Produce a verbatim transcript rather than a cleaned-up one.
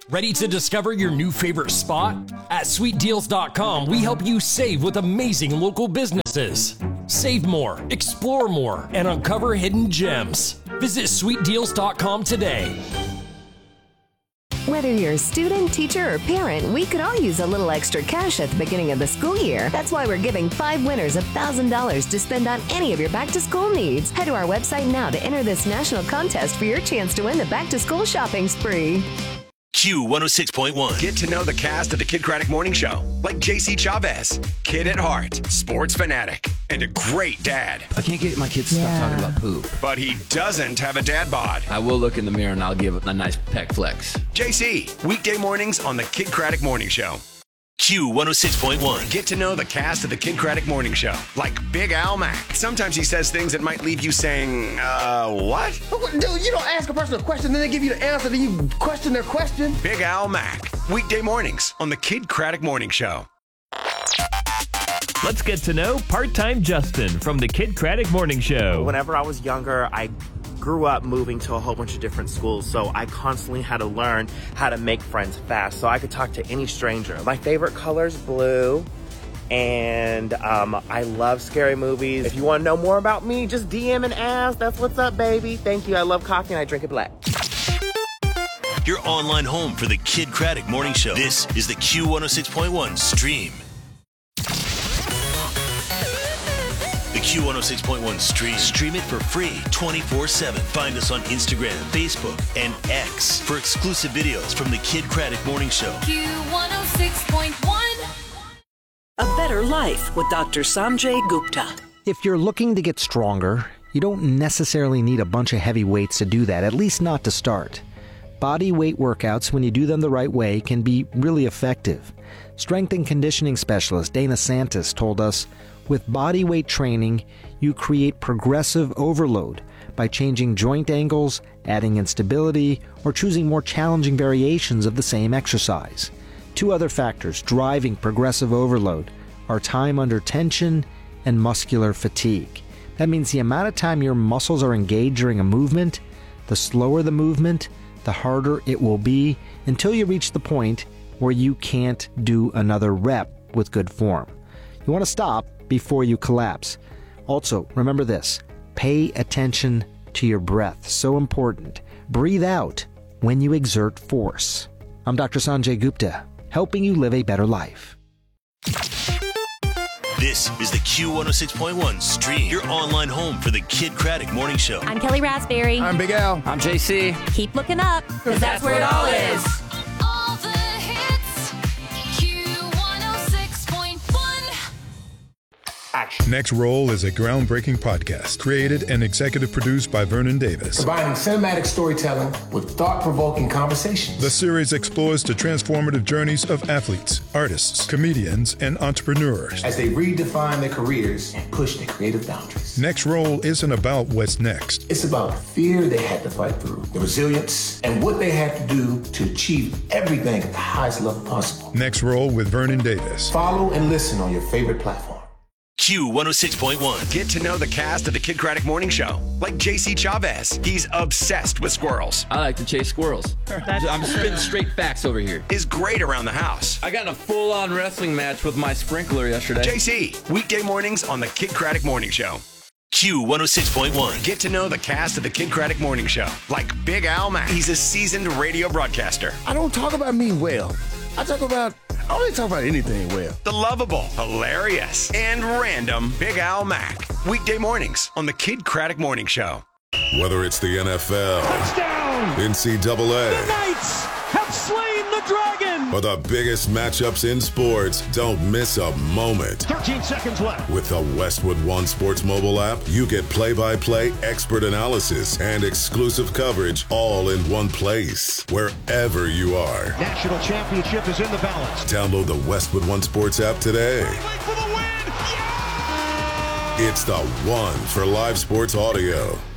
Ready to discover your new favorite spot? At sweet deals dot com, we help you save with amazing local businesses. Save more, explore more, and uncover hidden gems. Visit sweet deals dot com today. Whether you're a student, teacher, or parent, we could all use a little extra cash at the beginning of the school year. That's why we're giving five winners one thousand dollars to spend on any of your back-to-school needs. Head to our website now to enter this national contest for your chance to win the back-to-school shopping spree. Q one oh six point one. Get to know the cast of the Kid Craddock Morning Show, like J C Chavez, kid at heart, sports fanatic, and a great dad. I can't get my kids to Yeah. stop talking about poop. But he doesn't have a dad bod. I will look in the mirror and I'll give it a nice peck flex. J C, weekday mornings on the Kid Craddock Morning Show. Q one oh six point one. Get to know the cast of the Kid Craddock Morning Show, like Big Al Mack. Sometimes he says things that might leave you saying, uh, what? Dude, you don't ask a person a question, then they give you the answer, then you question their question. Big Al Mack. Weekday mornings on the Kid Craddock Morning Show. Let's get to know part-time Justin from the Kid Craddock Morning Show. Whenever I was younger, I grew up moving to a whole bunch of different schools, so I constantly had to learn how to make friends fast so I could talk to any stranger. My favorite color is blue, and um, I love scary movies. If you want to know more about me, just D M and ask. That's what's up, baby. Thank you. I love coffee and I drink it black. Your online home for the Kid Craddock Morning Show. This is the Q one oh six point one stream. The Q one oh six point one stream. Stream it for free twenty-four seven. Find us on Instagram, Facebook, and X for exclusive videos from the Kid Craddock Morning Show. Q one oh six point one. A Better Life with Doctor Sanjay Gupta. If you're looking to get stronger, you don't necessarily need a bunch of heavy weights to do that, at least not to start. Body weight workouts, when you do them the right way, can be really effective. Strength and conditioning specialist Dana Santis told us, with body weight training, you create progressive overload by changing joint angles, adding instability, or choosing more challenging variations of the same exercise. Two other factors driving progressive overload are time under tension and muscular fatigue. That means the amount of time your muscles are engaged during a movement, the slower the movement, the harder it will be until you reach the point where you can't do another rep with good form. You want to stop before you collapse. Also, remember this, pay attention to your breath. So important. Breathe out when you exert force. I'm Doctor Sanjay Gupta, helping you live a better life. This is the Q one oh six point one stream, your online home for the Kid Craddock Morning Show. I'm Kelly Raspberry. I'm Big Al. I'm J C. Keep looking up, because that's where it all is. All the hits. Q one oh six point one. Action. Next Roll is a groundbreaking podcast created and executive produced by Vernon Davis. Combining cinematic storytelling with thought-provoking conversations. The series explores the transformative journeys of athletes, artists, comedians, and entrepreneurs as they redefine their careers and push their creative boundaries. Next Roll isn't about what's next. It's about the fear they had to fight through, the resilience, and what they had to do to achieve everything at the highest level possible. Next Roll with Vernon Davis. Follow and listen on your favorite platform. Q one oh six point one. Get to know the cast of the Kid Craddock Morning Show, like J C Chavez. He's obsessed with squirrels. I like to chase squirrels. I'm spitting straight facts over here. Is great around the house. I got in a full-on wrestling match with my sprinkler yesterday. J C, weekday mornings on the Kid Craddock Morning Show. Q one oh six point one. Get to know the cast of the Kid Craddock Morning Show, like Big Al Mack. He's a seasoned radio broadcaster. I don't talk about me well. I talk about, I don't really talk about anything well. The lovable, hilarious, and random Big Al Mack. Weekday mornings on the Kid Craddock Morning Show. Whether it's the N F L, touchdown, N C double A, the Knights have slain the dragon, or the biggest matchups in sports, don't miss a moment. thirteen seconds left. With the Westwood One Sports mobile app, you get play-by-play expert analysis and exclusive coverage all in one place, wherever you are. National championship is in the balance. Download the Westwood One Sports app today. For the win. Yeah! It's the one for live sports audio.